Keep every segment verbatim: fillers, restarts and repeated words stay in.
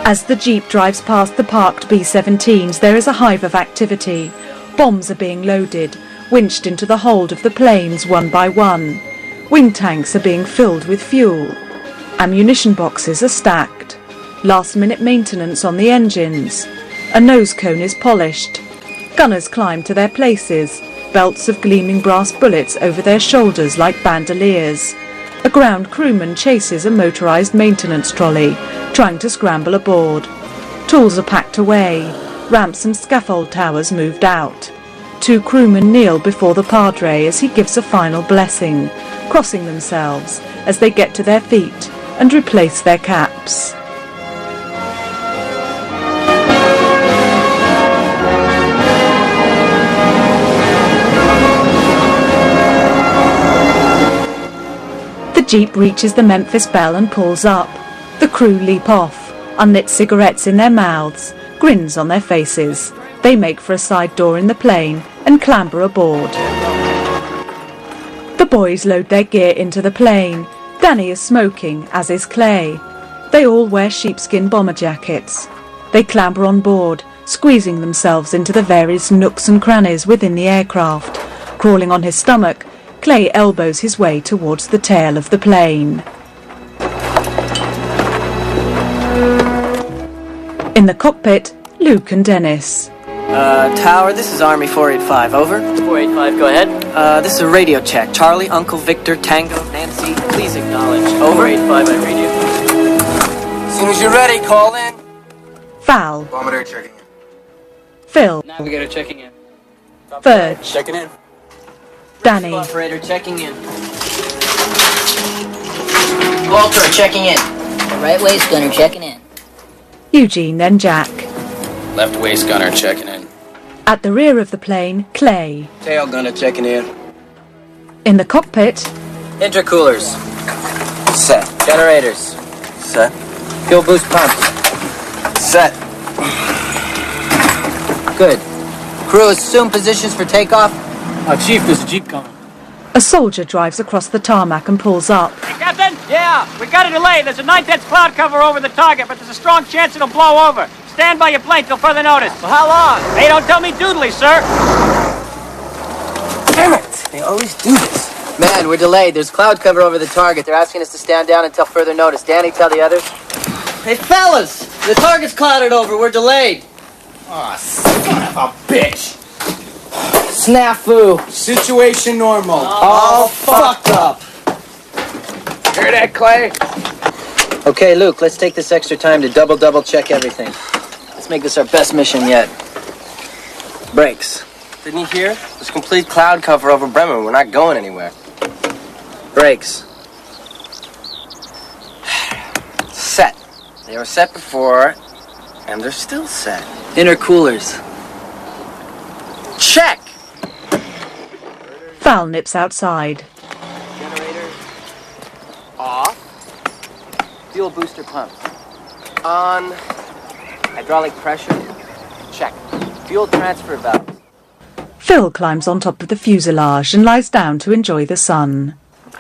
As the Jeep drives past the parked B seventeens, there is a hive of activity. Bombs are being loaded, winched into the hold of the planes one by one. Wing tanks are being filled with fuel. Ammunition boxes are stacked. Last-minute maintenance on the engines. A nose cone is polished. Gunners climb to their places, belts of gleaming brass bullets over their shoulders like bandoliers. A ground crewman chases a motorised maintenance trolley, trying to scramble aboard. Tools are packed away, ramps and scaffold towers moved out. Two crewmen kneel before the Padre as he gives a final blessing, crossing themselves as they get to their feet and replace their caps. The Jeep reaches the Memphis Belle and pulls up. The crew leap off, unlit cigarettes in their mouths, grins on their faces. They make for a side door in the plane and clamber aboard. The boys load their gear into the plane. Danny is smoking, as is Clay. They all wear sheepskin bomber jackets. They clamber on board, squeezing themselves into the various nooks and crannies within the aircraft. Crawling on his stomach, Clay elbows his way towards the tail of the plane. In the cockpit, Luke and Dennis. Uh, Tower, this is Army four eighty-five, over. four eighty-five, go ahead. Uh, this is a radio check. Charlie, Uncle Victor, Tango, Nancy, please acknowledge. Over. four eighty-five, I read you. As soon as you're ready, call in. Val. Bombardier checking in. Phil. Navigator checking in. Verge. Checking in. Danny. Operator checking in. Walter checking in. Right waist gunner checking in. Eugene, then Jack. Left waist gunner checking in. At the rear of the plane, Clay. Tail gunner checking in. In the cockpit, Intercoolers. Set. Generators. Set. Fuel boost pump. Set. Good. Crew, assume positions for takeoff. Uh, Chief, there's a Jeep coming. a soldier drives across the tarmac and pulls up. Hey, Captain? Yeah, we got a delay. There's a nine-tenths cloud cover over the target, but there's a strong chance it'll blow over. Stand by your plane till further notice. Well, how long? Hey, don't tell me doodly, sir. Damn it! They always do this. Man, we're delayed. There's cloud cover over the target. They're asking us to stand down until further notice. Danny, tell the others. Hey, fellas! The target's clouded over. We're delayed. Aw, oh, son of a bitch! Snafu. Situation normal. All fucked up. Hear that, Clay? Okay, Luke, let's take this extra time to double, double check everything. Let's make this our best mission yet. Brakes. Didn't you hear? There's complete cloud cover over Bremen. We're not going anywhere. Brakes. Set. They were set before, and they're still set. Intercoolers. Check! Val nips outside. Generator. Off. Fuel booster pump. On. Hydraulic pressure. Check. Fuel transfer valve. Phil climbs on top of the fuselage and lies down to enjoy the sun.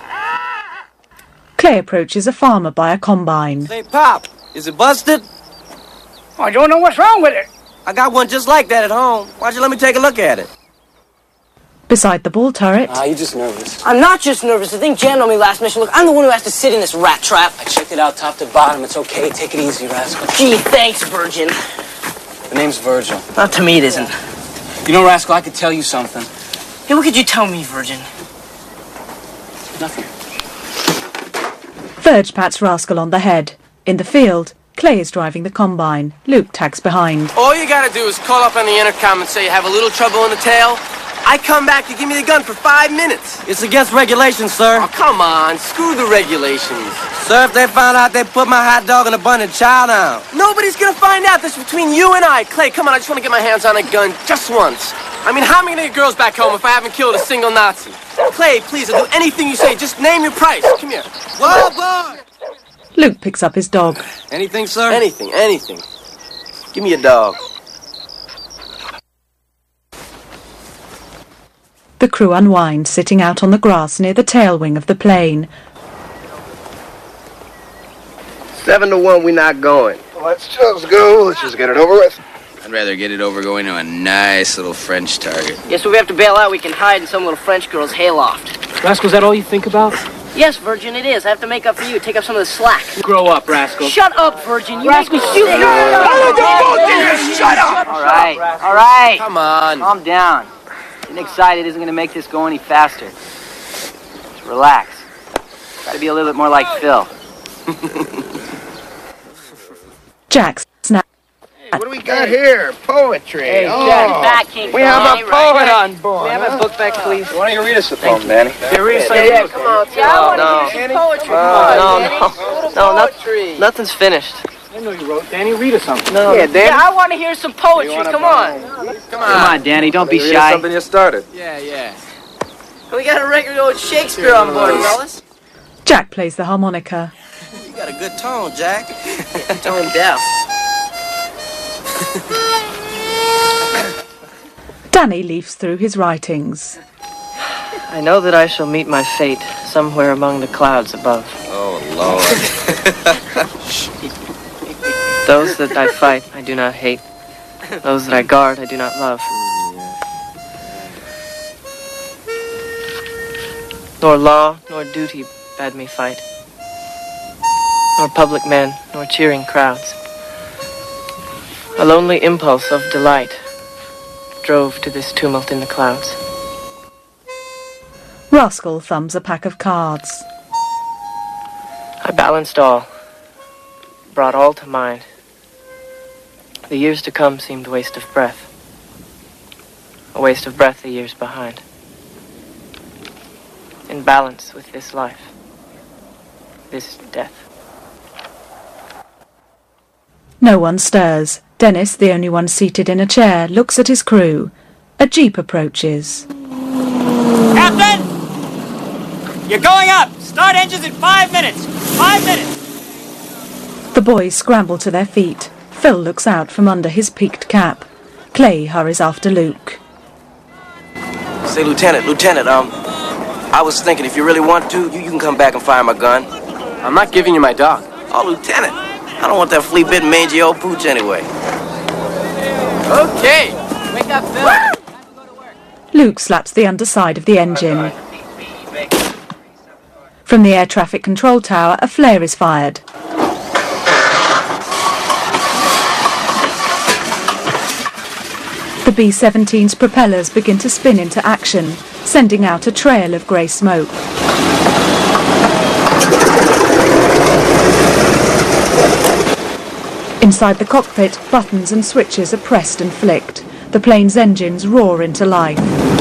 Clay approaches a farmer by a combine. Say, Pop, is it busted? I don't know what's wrong with it. I got one just like that at home. Why'd you let me take a look at it? Beside the ball turret, Ah, you're just nervous. I'm not just nervous. I think jammed on me last mission. Look, I'm the one who has to sit in this rat trap. I checked it out top to bottom. It's okay. Take it easy, Rascal. Gee, thanks, Virgin. The name's Virgil. Not to me, it isn't. You know, Rascal, I could tell you something. Hey, what could you tell me, Virgin? Nothing. Verge pats Rascal on the head. In the field, Clay is driving the combine. Luke tags behind. All you gotta do is call up on the intercom and say you have a little trouble in the tail. I come back to give me the gun for five minutes. It's against regulations, sir. Oh, come on. Screw the regulations. Sir, if they found out they put my hot dog in a bun and chow down. Nobody's gonna find out. This is between you and I. Clay, come on. I just want to get my hands on a gun just once. I mean, how am I gonna get girls back home if I haven't killed a single Nazi? Clay, please, I'll do anything you say. Just name your price. Come here. Whoa, boy! Luke picks up his dog. Anything, sir? Anything, anything. Give me a dog. The crew unwind, sitting out on the grass near the tail wing of the plane. Seven to one, we're not going. Let's just go. Let's just get it over with. I'd rather get it over going to a nice little French target. Yes, if we have to bail out, we can hide in some little French girl's hayloft. Rascal, is that all you think about? Yes, Virgin, it is. I have to make up for you, take up some of the slack. Grow up, Rascal. Shut up, Virgin. You Rascal, make me shoot sick. me. Shut up! All right, all right. Come on. Calm down. Getting excited isn't going to make this go any faster. Just relax. Try to be a little bit more like Phil. Jack snaps. What do we got here? Poetry. Hey, oh. Jack, back, King We have Kong. a poet on board. May I have a book back, please? Why don't you read us a poem, Danny? Yeah, read us Yeah, yeah, come on. Yeah, I want to no. hear some poetry. Come No, on, no, Danny. no, no, nothing's finished. I know you wrote. Danny, read us something. No, Yeah, Danny. Yeah, I want to hear some poetry. Come on. Come Come on, Danny, don't be Read us shy. something you started. Yeah, yeah. We got a regular old Shakespeare on board, fellas. Jack plays the harmonica. You got a good tone, Jack. Tone deaf. Danny leafs through his writings. I know that I shall meet my fate somewhere among the clouds above. Oh, Lord. Those that I fight, I do not hate. Those that I guard, I do not love. Nor law, nor duty bade me fight. Nor public men, nor cheering crowds. A lonely impulse of delight drove to this tumult in the clouds. Rascal thumbs a pack of cards. I balanced all, brought all to mind. The years to come seemed waste of breath. A waste of breath the years behind. In balance with this life, this death. No one stirs. Dennis, the only one seated in a chair, looks at his crew. A jeep approaches. Captain! You're going up! Start engines in five minutes! Five minutes! The boys scramble to their feet. Phil looks out from under his peaked cap. Clay hurries after Luke. Say, Lieutenant, Lieutenant, um, I was thinking if you really want to, you, you can come back and fire my gun. I'm not giving you my dog. Oh, Lieutenant, I don't want that flea-bitten mangy old pooch anyway. Okay! Wake up, Phil! Luke slaps the underside of the engine. From the air traffic control tower, a flare is fired. The B seventeen's propellers begin to spin into action, sending out a trail of grey smoke. Inside the cockpit, buttons and switches are pressed and flicked. The plane's engines roar into life.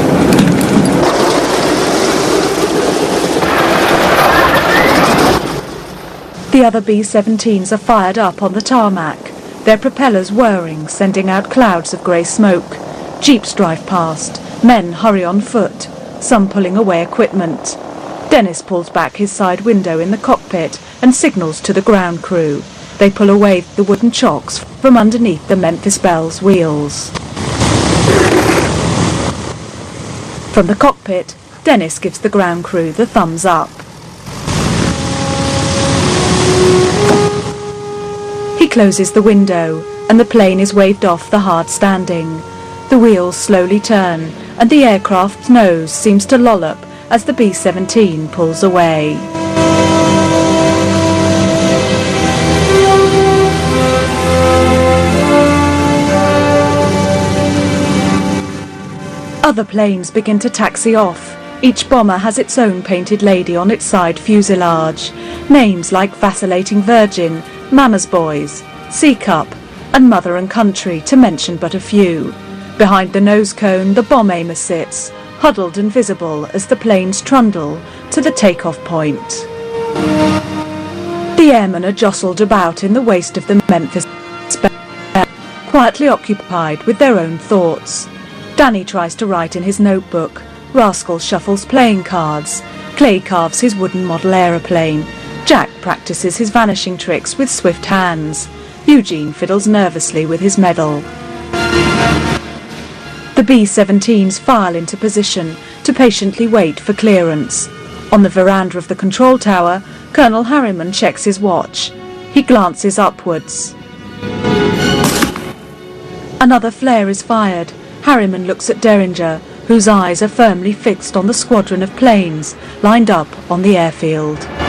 The other B seventeens are fired up on the tarmac, their propellers whirring, sending out clouds of grey smoke. Jeeps drive past, men hurry on foot, some pulling away equipment. Dennis pulls back his side window in the cockpit and signals to the ground crew. They pull away the wooden chocks from underneath the Memphis Belle's wheels. From the cockpit, Dennis gives the ground crew the thumbs up. He closes the window, and the plane is waved off the hard standing. The wheels slowly turn, and the aircraft's nose seems to lollop as the B seventeen pulls away. Other planes begin to taxi off. Each bomber has its own painted lady on its side fuselage. Names like Vacillating Virgin, Mama's Boys, Sea Cup, and Mother and Country, to mention but a few. Behind the nose cone, the bomb aimer sits, huddled and visible as the planes trundle to the takeoff point. The airmen are jostled about in the waist of the Memphis Belle, quietly occupied with their own thoughts. Danny tries to write in his notebook. Rascal shuffles playing cards. Clay carves his wooden model aeroplane. Jack practices his vanishing tricks with swift hands. Eugene fiddles nervously with his medal. The B seventeens file into position to patiently wait for clearance. On the veranda of the control tower, Colonel Harriman checks his watch. He glances upwards. Another flare is fired. Harriman looks at Derringer, whose eyes are firmly fixed on the squadron of planes lined up on the airfield.